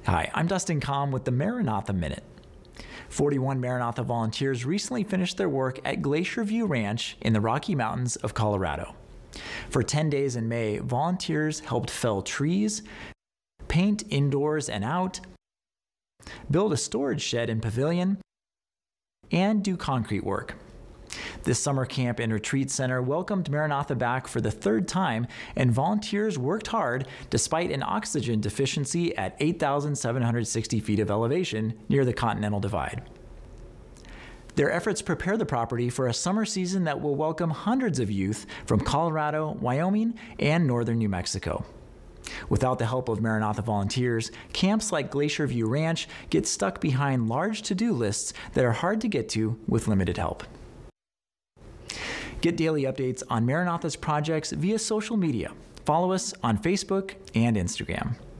Hi, I'm Dustin Comm with the Maranatha Minute. 41 Maranatha volunteers recently finished their work at Glacier View Ranch in the Rocky Mountains of Colorado. For 10 days in May, volunteers helped fell trees, paint indoors and out, build a storage shed and pavilion, and do concrete work. This summer camp and retreat center welcomed Maranatha back for the third time, and volunteers worked hard despite an oxygen deficiency at 8,760 feet of elevation near the Continental Divide. Their efforts prepare the property for a summer season that will welcome hundreds of youth from Colorado, Wyoming, and northern New Mexico. Without the help of Maranatha volunteers, camps like Glacier View Ranch get stuck behind large to-do lists that are hard to get to with limited help. Get daily updates on Maranatha's projects via social media. Follow us on Facebook and Instagram.